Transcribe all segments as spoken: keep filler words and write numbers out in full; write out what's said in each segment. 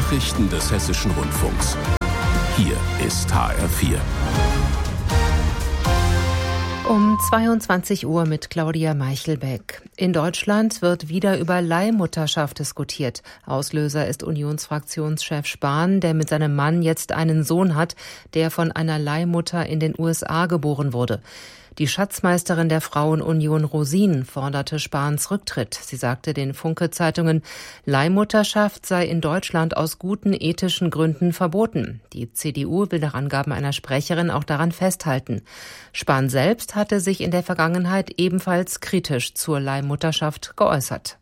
Nachrichten des Hessischen Rundfunks. Hier ist H R vier. Um zweiundzwanzig Uhr mit Claudia Meichelbeck. In Deutschland wird wieder über Leihmutterschaft diskutiert. Auslöser ist Unionsfraktionschef Spahn, der mit seinem Mann jetzt einen Sohn hat, der von einer Leihmutter in den U S A geboren wurde. Die Schatzmeisterin der Frauenunion Rosin forderte Spahns Rücktritt. Sie sagte den Funke-Zeitungen, Leihmutterschaft sei in Deutschland aus guten ethischen Gründen verboten. Die C D U will nach Angaben einer Sprecherin auch daran festhalten. Spahn selbst hatte sich in der Vergangenheit ebenfalls kritisch zur Leihmutterschaft geäußert.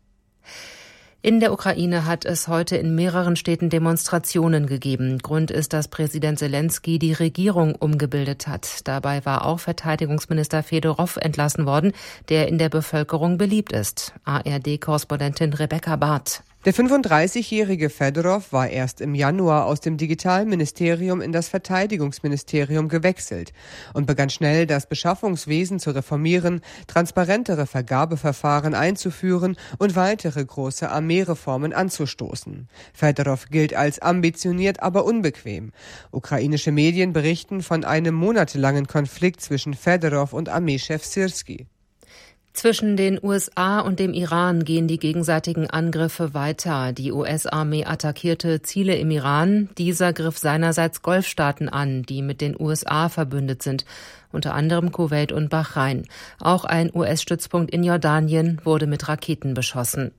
In der Ukraine hat es heute in mehreren Städten Demonstrationen gegeben. Grund ist, dass Präsident Selenskyj die Regierung umgebildet hat. Dabei war auch Verteidigungsminister Fedorow entlassen worden, der in der Bevölkerung beliebt ist. A R D-Korrespondentin Rebecca Barth. Der fünfunddreißigjährige Fedorow war erst im Januar aus dem Digitalministerium in das Verteidigungsministerium gewechselt und begann schnell, das Beschaffungswesen zu reformieren, transparentere Vergabeverfahren einzuführen und weitere große Armeereformen anzustoßen. Fedorow gilt als ambitioniert, aber unbequem. Ukrainische Medien berichten von einem monatelangen Konflikt zwischen Fedorow und Armeechef Syrskij. Zwischen den U S A und dem Iran gehen die gegenseitigen Angriffe weiter. Die U S-Armee attackierte Ziele im Iran. Dieser griff seinerseits Golfstaaten an, die mit den U S A verbündet sind, unter anderem Kuwait und Bahrain. Auch ein U S-Stützpunkt in Jordanien wurde mit Raketen beschossen.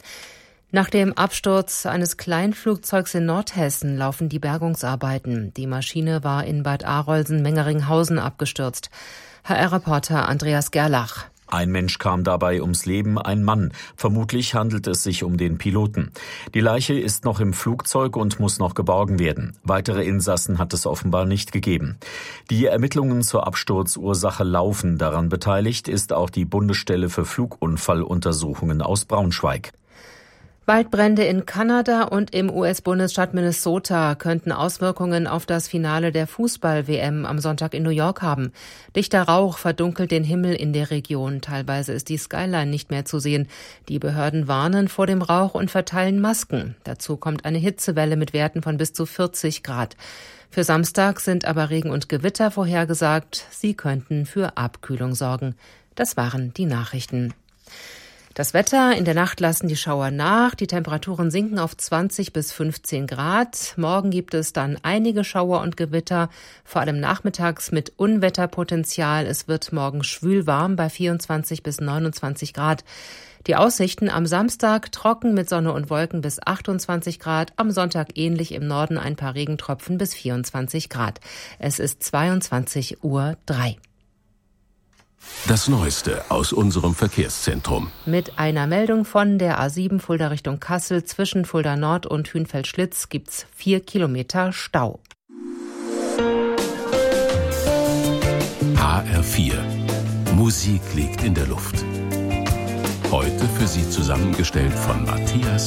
Nach dem Absturz eines Kleinflugzeugs in Nordhessen laufen die Bergungsarbeiten. Die Maschine war in Bad Arolsen-Mengeringhausen abgestürzt. H R-Reporter Andreas Gerlach. Ein Mensch kam dabei ums Leben, ein Mann. Vermutlich handelt es sich um den Piloten. Die Leiche ist noch im Flugzeug und muss noch geborgen werden. Weitere Insassen hat es offenbar nicht gegeben. Die Ermittlungen zur Absturzursache laufen. Daran beteiligt ist auch die Bundesstelle für Flugunfalluntersuchungen aus Braunschweig. Waldbrände in Kanada und im U S-Bundesstaat Minnesota könnten Auswirkungen auf das Finale der Fußball-W M am Sonntag in New York haben. Dichter Rauch verdunkelt den Himmel in der Region. Teilweise ist die Skyline nicht mehr zu sehen. Die Behörden warnen vor dem Rauch und verteilen Masken. Dazu kommt eine Hitzewelle mit Werten von bis zu vierzig Grad. Für Samstag sind aber Regen und Gewitter vorhergesagt. Sie könnten für Abkühlung sorgen. Das waren die Nachrichten. Das Wetter: In der Nacht lassen die Schauer nach. Die Temperaturen sinken auf zwanzig bis fünfzehn Grad. Morgen gibt es dann einige Schauer und Gewitter, vor allem nachmittags mit Unwetterpotenzial. Es wird morgen schwül warm bei vierundzwanzig bis neunundzwanzig Grad. Die Aussichten: am Samstag trocken mit Sonne und Wolken bis achtundzwanzig Grad. Am Sonntag ähnlich, im Norden ein paar Regentropfen bis vierundzwanzig Grad. Es ist zweiundzwanzig Uhr drei. Das Neueste aus unserem Verkehrszentrum. Mit einer Meldung von der A sieben Fulda Richtung Kassel zwischen Fulda Nord und Hünfeld-Schlitz gibt's vier Kilometer Stau. H R vier. Musik liegt in der Luft. Heute für Sie zusammengestellt von Matthias